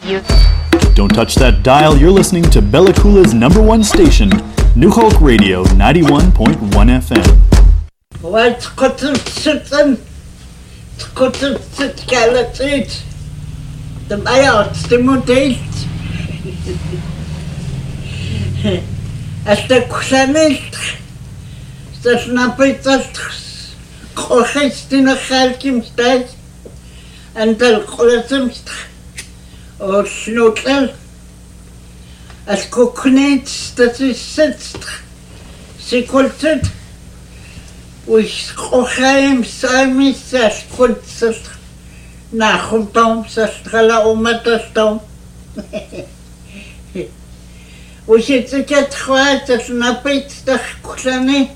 Don't touch that dial. You're listening to Bella Coola's #1 station, New Hulk Radio 91.1 FM. What's the model? As the Kusanist, the Snappers, Kochestina Halkimstad, and the Colosumst, or Schnotel, as Coconuts, that is sitzt, Sequelted, with Kochaim Samis, as Kunst, Nachumtom, Sastrala Omatastom. Which is to get quiet as an abit the Kusani,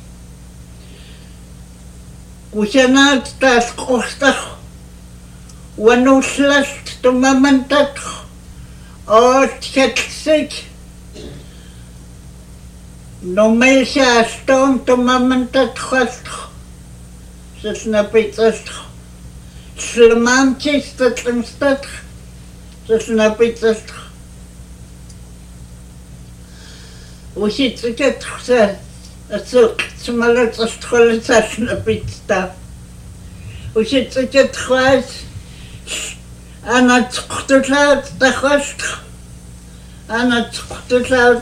which are not that Costa, one who slashed to Mamantat, or get sick. No Melsia stone to Mamantat Host, says Napitas, Slamanchis that Limstat, says Napitas. We should to get a silk smaller to strollization a bit stuff. We should to get twice and a to cloud the host and a to cloud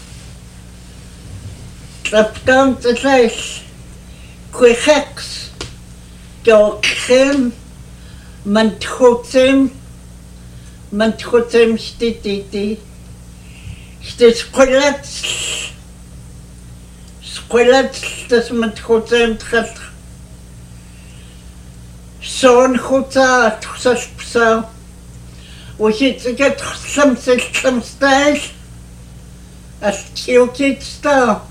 drop down the place. Quick go him, Mantutim stititi. Squelets, das mit Hotem trifft. So ein Hutter, das Psa. Wo ich jetzt get some style, as cute star.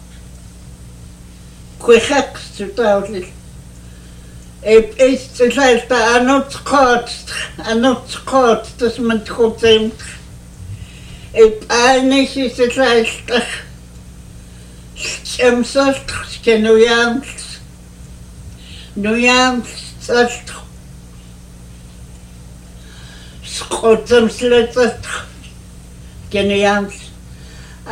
Quick to doubtless. It is the life that are not caught, das mit Hotem. Eigentlich ist es leicht, Schemsast, Nujams, Sast, Skotzamsletzast, Genujams.